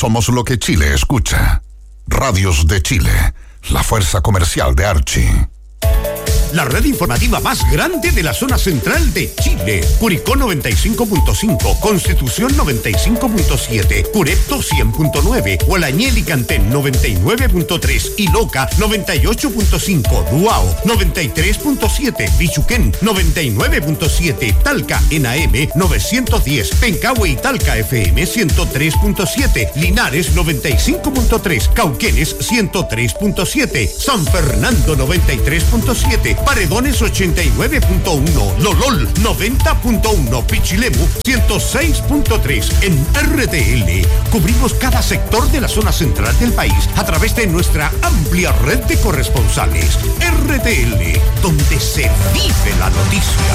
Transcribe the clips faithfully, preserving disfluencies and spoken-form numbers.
Somos lo que Chile escucha. Radios de Chile, la fuerza comercial de Archie. La red informativa más grande de la zona central de Chile. Curicó noventa y cinco punto cinco, Constitución noventa y cinco punto siete, Curepto cien punto nueve, Hualañel y Cantén noventa y nueve punto tres, Iloca noventa y ocho punto cinco, Duao noventa y tres punto siete, Bichuquén noventa y nueve punto siete, Talca en A M novecientos diez, Pencahue y Talca F M ciento tres punto siete, Linares noventa y cinco punto tres, Cauquenes ciento tres punto siete, San Fernando noventa y tres punto siete, Paredones ochenta y nueve punto uno, Lolol noventa punto uno, Pichilemu ciento seis punto tres. En R T L cubrimos cada sector de la zona central del país a través de nuestra amplia red de corresponsales. R T L, donde se vive la noticia.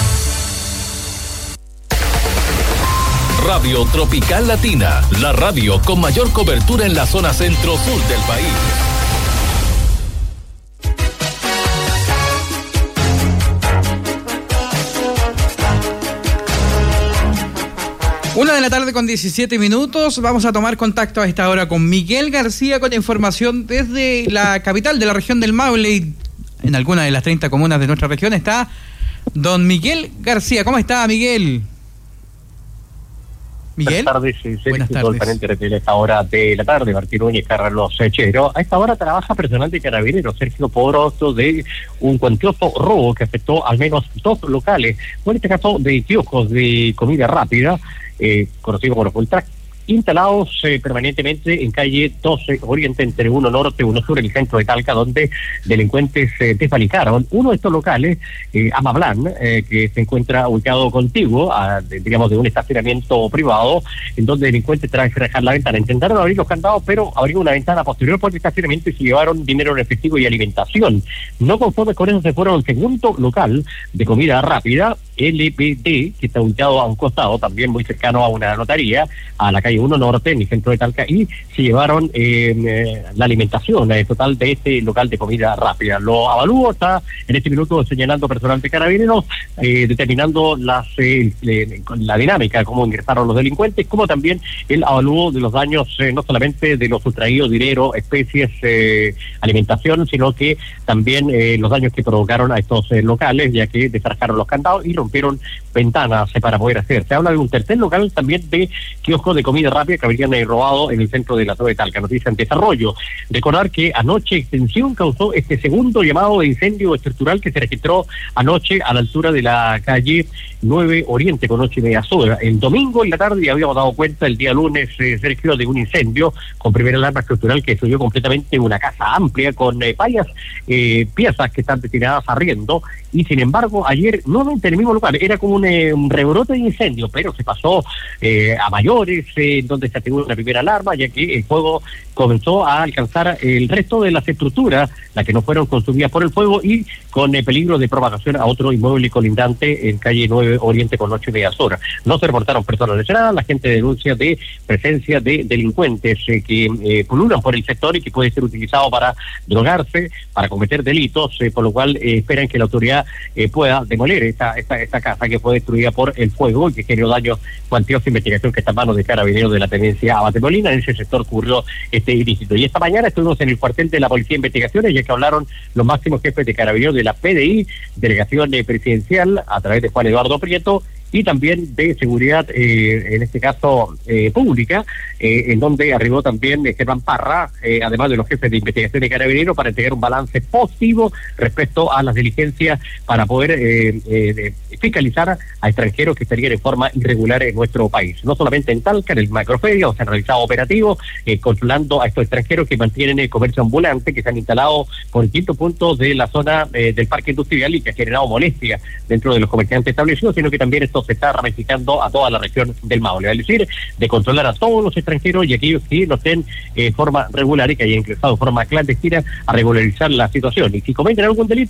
Radio Tropical Latina, la radio con mayor cobertura en la zona centro-sur del país. Una de la tarde con diecisiete minutos. Vamos a tomar contacto a esta hora con Miguel García con información desde la capital de la región del Maule y en alguna de las treinta comunas de nuestra región está don Miguel García. ¿Cómo está, Miguel? Miguel. Buenas tardes, sí, Buenas tardes. A esta hora de la tarde, Martín Núñez, Carlos Chero. A esta hora trabaja personal de Carabineros, Sergio Poroto, de un cuantioso robo que afectó al menos dos locales, en este caso de kioscos de comida rápida, eh, conocido como los Voltrack, instalados eh, permanentemente en calle doce Oriente, entre uno Norte y uno Sur, en el centro de Talca, donde delincuentes eh, desvalijaron uno de estos locales, eh, Amablan, eh, que se encuentra ubicado contiguo, a, de, digamos, de un estacionamiento privado, en donde delincuentes tras dejar la ventana. Intentaron abrir los candados, pero abrieron una ventana posterior por el estacionamiento y se llevaron dinero en efectivo y alimentación. No conformes con eso, se fueron al segundo local de comida rápida, L P D, que está ubicado a un costado, también muy cercano a una notaría, a la calle uno Norte, en el centro de Talca, y se llevaron eh, eh, la alimentación eh, total de este local de comida rápida. Lo avalúo, está en este minuto señalando personal de Carabineros, eh, determinando las eh, eh, la dinámica, cómo ingresaron los delincuentes, como también el avalúo de los daños, eh, no solamente de los sustraídos, dinero, especies, eh, alimentación, sino que también eh, los daños que provocaron a estos eh, locales, ya que desarjaron los candados y rompieron ventanas eh, para poder hacer. Se habla de un tercer local también de kiosco de comida rápida que habrían eh, robado en el centro de la ciudad de Talca. Noticia en desarrollo. Recordar que anoche Extensión causó este segundo llamado de incendio estructural que se registró anoche a la altura de la calle nueve Oriente con ocho y media soda. El domingo en la tarde ya habíamos dado cuenta el día lunes, eh, Sergio, de un incendio con primera alarma estructural que destruyó completamente una casa amplia con eh, varias eh, piezas que están destinadas a arriendo, y sin embargo ayer nuevamente en el mismo lugar era como un, eh, un rebrote de incendio, pero se pasó eh, a mayores, eh, donde se activó una primera alarma, ya que el fuego comenzó a alcanzar el resto de las estructuras, las que no fueron consumidas por el fuego, y con el peligro de propagación a otro inmueble colindante en calle nueve Oriente con ocho y media horas. No se reportaron personas lesionadas. La gente denuncia de presencia de delincuentes eh, que eh, pululan por el sector y que puede ser utilizado para drogarse, para cometer delitos, eh, por lo cual eh, esperan que la autoridad eh, pueda demoler esta, esta, esta casa que fue destruida por el fuego y que generó daños cuantiosos. Investigación que está en manos de Carabineros de la Tenencia Abate Molina. En ese sector ocurrió este ilícito. Y esta mañana estuvimos en el cuartel de la Policía de Investigaciones, ya que hablaron los máximos jefes de Carabineros de la P D I, Delegación eh, Presidencial, a través de Juan Eduardo Prieto, y también de seguridad, eh, en este caso eh, pública, eh, en donde arribó también Germán Parra, eh, además de los jefes de investigación de Carabineros, para tener un balance positivo respecto a las diligencias para poder eh, eh, fiscalizar a extranjeros que estarían en forma irregular en nuestro país. No solamente en Talca, en el Macroferia, se han realizado operativos eh, controlando a estos extranjeros que mantienen el comercio ambulante, que se han instalado por distintos puntos de la zona eh, del parque industrial y que ha generado molestia dentro de los comerciantes establecidos, sino que también esto se está ramificando a toda la región del Maule, es decir, de controlar a todos los extranjeros y aquellos que no estén en eh, forma regular y que hayan ingresado de forma clandestina, a regularizar la situación. Y si cometen algún delito,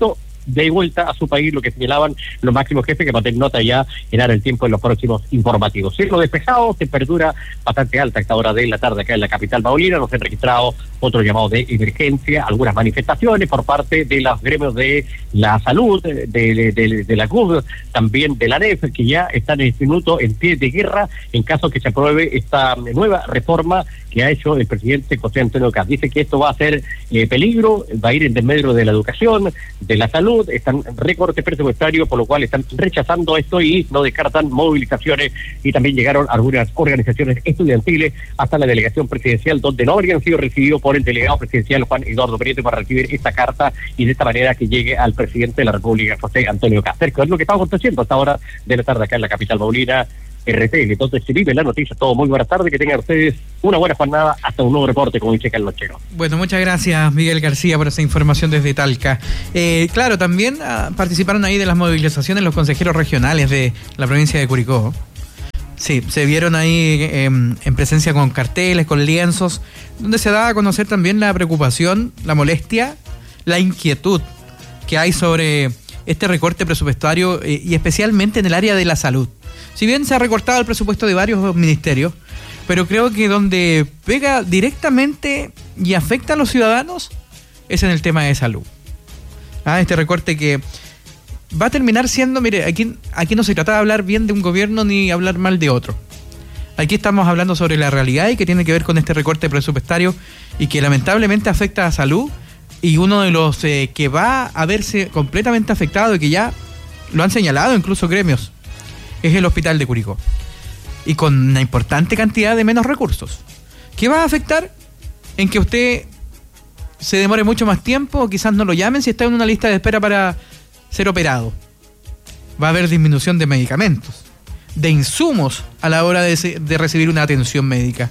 de vuelta a su país, lo que señalaban los máximos jefes, que para tener nota ya llenar el tiempo en los próximos informativos. Cielo despejado, temperatura bastante alta a esta hora de la tarde acá en la capital maulina. Nos han registrado otro llamado de emergencia, algunas manifestaciones por parte de los gremios de la salud, de, de, de, de la C U B, también de la N E F, que ya están en este minuto en pie de guerra en caso que se apruebe esta nueva reforma que ha hecho el presidente José Antonio Caz. Dice que esto va a ser eh, peligro, va a ir en desmedro de la educación, de la salud, están recortes presupuestarios, por lo cual están rechazando esto y no descartan movilizaciones, y también llegaron algunas organizaciones estudiantiles hasta la delegación presidencial, donde no habrían sido recibidos por el delegado presidencial Juan Eduardo Prieto para recibir esta carta y de esta manera que llegue al presidente de la República, José Antonio Caz. Es lo que está aconteciendo hasta ahora de la tarde acá en la capital maulina. R T L, entonces se vive la noticia, todo muy buenas tardes, que tengan ustedes una buena jornada, hasta un nuevo reporte, como dice Carlos Chero. Bueno, muchas gracias Miguel García por esa información desde Talca. Eh, claro, también ah, participaron ahí de las movilizaciones los consejeros regionales de la provincia de Curicó. Sí, se vieron ahí eh, en presencia con carteles, con lienzos, donde se daba a conocer también la preocupación, la molestia, la inquietud que hay sobre este recorte presupuestario eh, y especialmente en el área de la salud. Si bien se ha recortado el presupuesto de varios ministerios, pero creo que donde pega directamente y afecta a los ciudadanos es en el tema de salud. Ah, este recorte que va a terminar siendo, mire, aquí, aquí no se trata de hablar bien de un gobierno ni hablar mal de otro. Aquí estamos hablando sobre la realidad y que tiene que ver con este recorte presupuestario y que lamentablemente afecta a salud, y uno de los eh, que va a verse completamente afectado y que ya lo han señalado incluso gremios es el hospital de Curicó, y con una importante cantidad de menos recursos. ¿Qué va a afectar? En que usted se demore mucho más tiempo, o quizás no lo llamen si está en una lista de espera para ser operado. Va a haber disminución de medicamentos, de insumos a la hora de, de recibir una atención médica,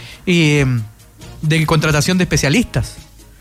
y eh, de contratación de especialistas.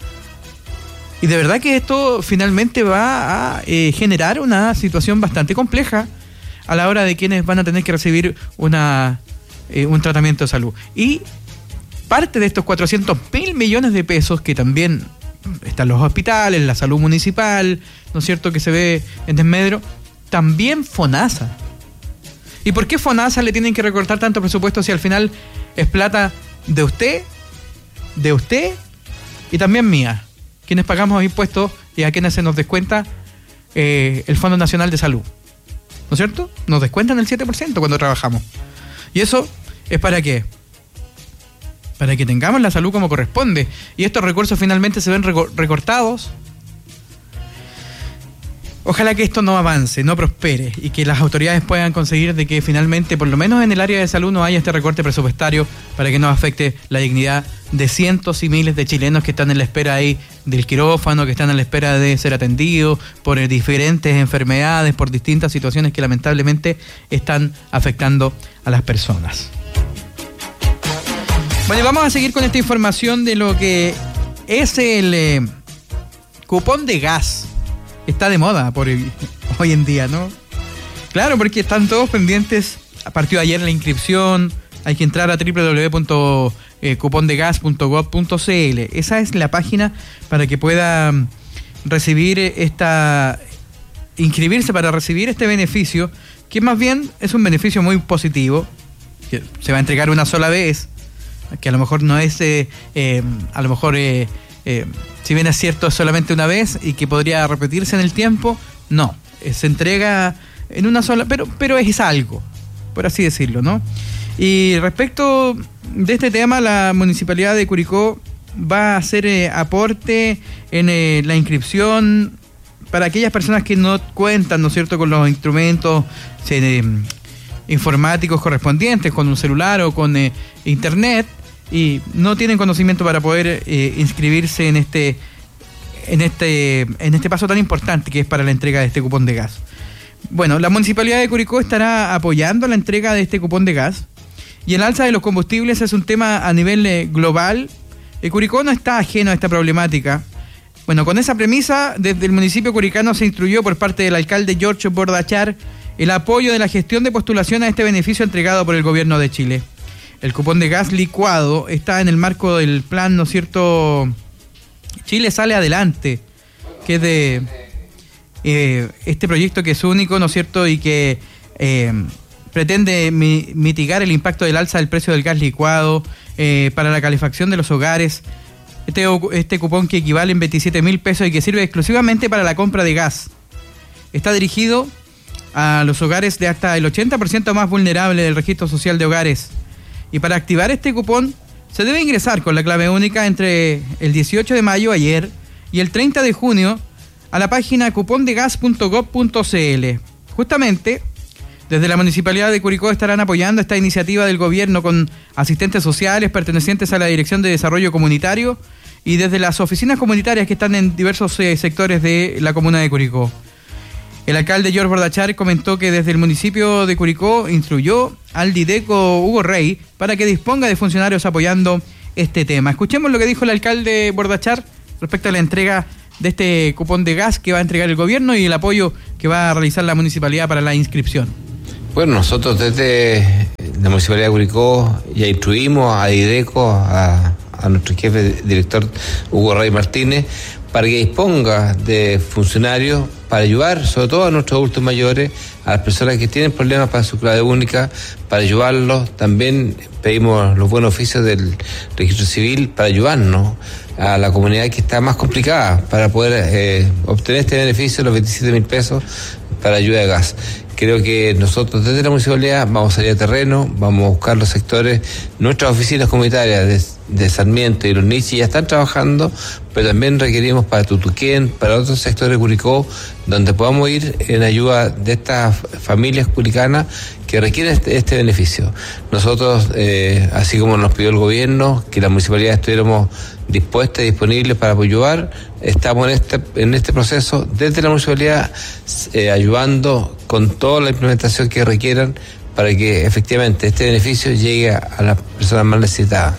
Y de verdad que esto finalmente va a eh, generar una situación bastante compleja a la hora de quienes van a tener que recibir una eh, un tratamiento de salud. Y parte de estos cuatrocientos mil millones de pesos que también están los hospitales, la salud municipal, ¿no es cierto?, que se ve en desmedro, también FONASA. ¿Y por qué FONASA le tienen que recortar tanto presupuesto si al final es plata de usted, de usted y también mía, quienes pagamos impuestos y a quienes se nos descuenta eh, el Fondo Nacional de Salud? ¿No es cierto? Nos descuentan el siete por ciento cuando trabajamos. ¿Y eso es para qué? Para que tengamos la salud como corresponde. Y estos recursos finalmente se ven recortados. Ojalá que esto no avance, no prospere, y que las autoridades puedan conseguir de que finalmente, por lo menos en el área de salud, no haya este recorte presupuestario para que no afecte la dignidad de cientos y miles de chilenos que están en la espera ahí del quirófano, que están en la espera de ser atendidos por diferentes enfermedades, por distintas situaciones que lamentablemente están afectando a las personas. Bueno, y vamos a seguir con esta información de lo que es el eh, cupón de gas. Está de moda por el, hoy en día, ¿no? Claro, porque están todos pendientes. Partió ayer la inscripción. Hay que entrar a doble u doble u doble u punto cupón de gas punto gob punto c l. Esa es la página para que pueda recibir esta... inscribirse para recibir este beneficio, que más bien es un beneficio muy positivo, que se va a entregar una sola vez, que a lo mejor no es... Eh, eh, a lo mejor... Eh, Eh, si bien es cierto, es solamente una vez y que podría repetirse en el tiempo, no, eh, se entrega en una sola, pero, pero es algo, por así decirlo, ¿no? Y respecto de este tema, la Municipalidad de Curicó va a hacer eh, aporte en eh, la inscripción para aquellas personas que no cuentan, ¿no es cierto?, con los instrumentos eh, informáticos correspondientes, con un celular o con eh, internet, y no tienen conocimiento para poder eh, inscribirse en este en este en este paso tan importante que es para la entrega de este cupón de gas. Bueno, la Municipalidad de Curicó estará apoyando la entrega de este cupón de gas, y el alza de los combustibles es un tema a nivel eh, global. El Curicó no está ajeno a esta problemática. Bueno, con esa premisa, desde el municipio curicano se instruyó por parte del alcalde Giorgio Bordachar el apoyo de la gestión de postulación a este beneficio entregado por el gobierno de Chile. El cupón de gas licuado está en el marco del plan, ¿no es cierto?, Chile sale adelante, que es de eh, este proyecto que es único, ¿no es cierto?, y que eh, pretende mi, mitigar el impacto del alza del precio del gas licuado eh, para la calefacción de los hogares. Este, este cupón que equivale en veintisiete mil pesos y que sirve exclusivamente para la compra de gas. Está dirigido a los hogares de hasta el ochenta por ciento más vulnerable del registro social de hogares. Y para activar este cupón se debe ingresar con la clave única entre el dieciocho de mayo, ayer, y el treinta de junio a la página cupón de gas punto gob punto cl. Justamente, desde la Municipalidad de Curicó estarán apoyando esta iniciativa del gobierno con asistentes sociales pertenecientes a la Dirección de Desarrollo Comunitario y desde las oficinas comunitarias que están en diversos eh, sectores de la comuna de Curicó. El alcalde George Bordachar comentó que desde el municipio de Curicó instruyó al Dideco Hugo Rey para que disponga de funcionarios apoyando este tema. Escuchemos lo que dijo el alcalde Bordachar respecto a la entrega de este cupón de gas que va a entregar el gobierno y el apoyo que va a realizar la municipalidad para la inscripción. Bueno, nosotros desde la Municipalidad de Curicó ya instruimos a Dideco, a, a nuestro jefe director Hugo Rey Martínez, para que disponga de funcionarios para ayudar sobre todo a nuestros adultos mayores, a las personas que tienen problemas para su clave única, para ayudarlos. También pedimos los buenos oficios del registro civil para ayudarnos a la comunidad que está más complicada para poder eh, obtener este beneficio, los veintisiete mil pesos para ayuda de gas. Creo que nosotros desde la municipalidad vamos a salir a terreno, vamos a buscar los sectores, nuestras oficinas comunitarias de, de Sarmiento y Los Nichis ya están trabajando, pero también requerimos para Tutuquén, para otros sectores de Curicó, donde podamos ir en ayuda de estas familias curicanas que requieren este, este beneficio. Nosotros, eh, así como nos pidió el gobierno, que la municipalidad estuviéramos dispuestas y disponibles para ayudar, estamos en este, en este proceso desde la municipalidad eh, ayudando con toda la implementación que requieran para que efectivamente este beneficio llegue a las personas más necesitadas.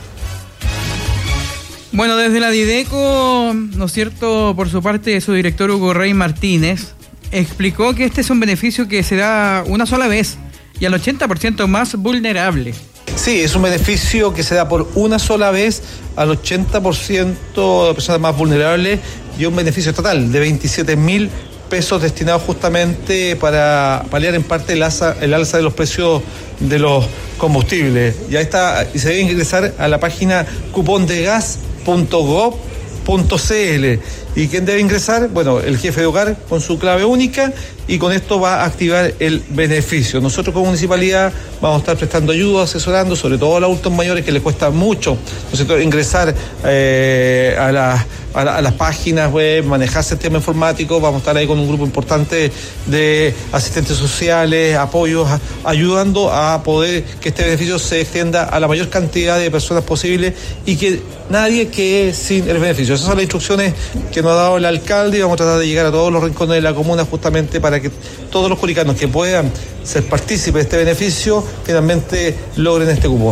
Bueno, desde la Dideco, ¿no es cierto?, por su parte, su director Hugo Rey Martínez explicó que este es un beneficio que se da una sola vez y al ochenta por ciento más vulnerable. Sí, es un beneficio que se da por una sola vez al ochenta por ciento de personas más vulnerables y un beneficio total de veintisiete mil pesos destinados justamente para paliar en parte el alza, el alza de los precios de los combustibles. Y ahí está, y se debe ingresar a la página cupón de gas punto gob punto cl. ¿Y quién debe ingresar? Bueno, el jefe de hogar con su clave única y con esto va a activar el beneficio. Nosotros como municipalidad vamos a estar prestando ayuda, asesorando, sobre todo a los adultos mayores que les cuesta mucho, ¿no es cierto?, ingresar eh, a, la, a, la, a las páginas web, manejar sistema informático. Vamos a estar ahí con un grupo importante de asistentes sociales, apoyos, a, ayudando a poder que este beneficio se extienda a la mayor cantidad de personas posible y que nadie quede sin el beneficio. Esas son las instrucciones que nos ha dado el alcalde y vamos a tratar de llegar a todos los rincones de la comuna justamente para que todos los curicanos que puedan ser partícipes de este beneficio finalmente logren este cupón.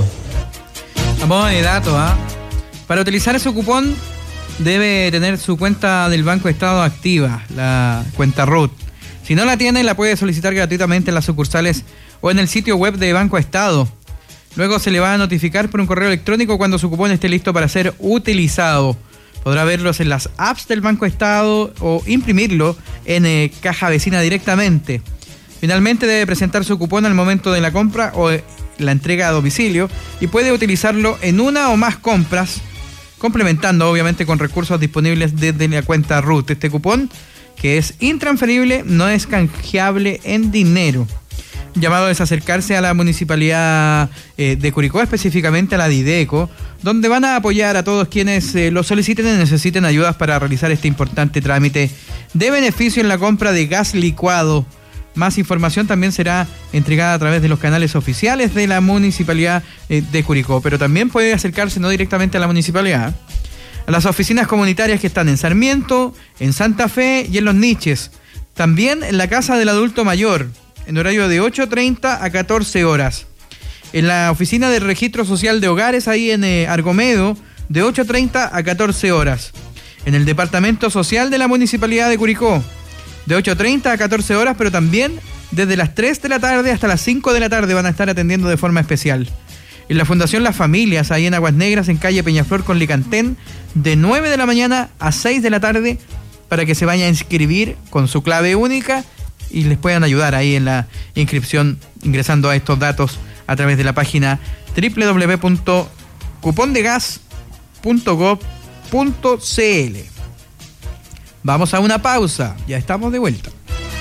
A modo de dato, ¿ah? Para utilizar ese cupón debe tener su cuenta del Banco Estado activa, la cuenta R U T. Si no la tiene, la puede solicitar gratuitamente en las sucursales o en el sitio web de Banco Estado. Luego se le va a notificar por un correo electrónico cuando su cupón esté listo para ser utilizado. Podrá verlos en las apps del Banco Estado o imprimirlo en eh, caja vecina directamente. Finalmente debe presentar su cupón al momento de la compra o eh, la entrega a domicilio y puede utilizarlo en una o más compras, complementando obviamente con recursos disponibles desde la cuenta R U T. Este cupón, que es intransferible, no es canjeable en dinero. Llamado es acercarse a la Municipalidad eh, de Curicó, específicamente a la Dideco, donde van a apoyar a todos quienes eh, lo soliciten y necesiten ayudas para realizar este importante trámite de beneficio en la compra de gas licuado. Más información también será entregada a través de los canales oficiales de la Municipalidad eh, de Curicó, pero también puede acercarse no directamente a la Municipalidad, a las oficinas comunitarias que están en Sarmiento, en Santa Fe y en Los Nichis. También en la Casa del Adulto Mayor, en horario de ocho treinta a catorce horas. En la oficina de registro social de hogares, ahí en eh, Argomedo, de ocho treinta a catorce horas. En el departamento social de la Municipalidad de Curicó, de ocho treinta a catorce horas, pero también desde las tres de la tarde hasta las cinco de la tarde van a estar atendiendo de forma especial. En la Fundación Las Familias, ahí en Aguas Negras, en calle Peñaflor con Licantén, de nueve de la mañana a seis de la tarde, para que se vaya a inscribir con su clave única y les puedan ayudar ahí en la inscripción ingresando a estos datos a través de la página doble u doble u doble u punto cupondegas punto gob punto c l. Vamos a una pausa, ya estamos de vuelta.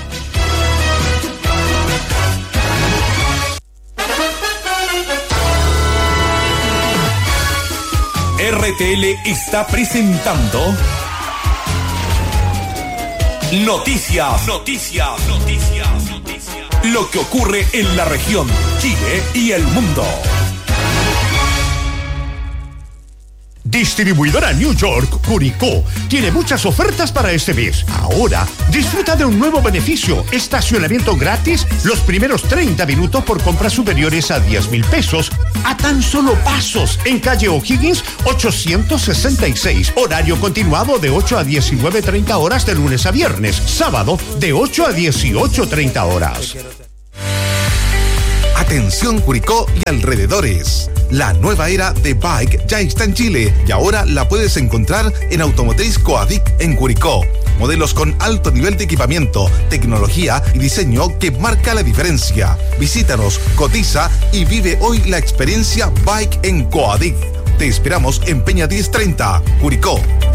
R T L está presentando Noticias, Noticias, Noticias, Noticias. Lo que ocurre en la región, Chile y el mundo. Distribuidora New York Curicó tiene muchas ofertas para este mes. Ahora disfruta de un nuevo beneficio: estacionamiento gratis los primeros treinta minutos por compras superiores a diez mil pesos a tan solo pasos en calle O'Higgins ochocientos sesenta y seis. Horario continuado de ocho a diecinueve treinta horas de lunes a viernes. Sábado de ocho a dieciocho treinta horas. Atención Curicó y alrededores. La nueva era de Bike ya está en Chile y ahora la puedes encontrar en Automotriz Coadic en Curicó. Modelos con alto nivel de equipamiento, tecnología y diseño que marca la diferencia. Visítanos, cotiza y vive hoy la experiencia Bike en Coadic. Te esperamos en Peña diez treinta, Curicó.